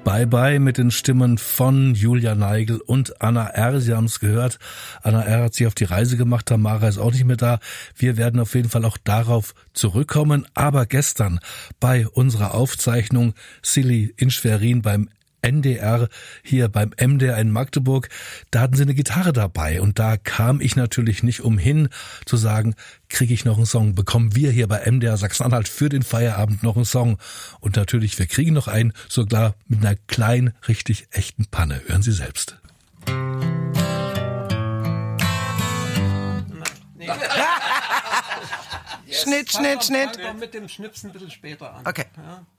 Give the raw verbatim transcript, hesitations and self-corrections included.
Bye Bye mit den Stimmen von Julia Neigel und Anna R. Sie haben es gehört. Anna R. hat sich auf die Reise gemacht. Tamara ist auch nicht mehr da. Wir werden auf jeden Fall auch darauf zurückkommen. Aber gestern bei unserer Aufzeichnung Silly in Schwerin beim N D R, hier beim M D R in Magdeburg, da hatten sie eine Gitarre dabei und da kam ich natürlich nicht umhin zu sagen, kriege ich noch einen Song, bekommen wir hier bei M D R Sachsen-Anhalt für den Feierabend noch einen Song und natürlich, wir kriegen noch einen, sogar mit einer kleinen, richtig echten Panne. Hören Sie selbst. Nee. Schnitt, Schnitt, Schnitt. Mit dem Schnipsen ein bisschen später an. Okay. Ja.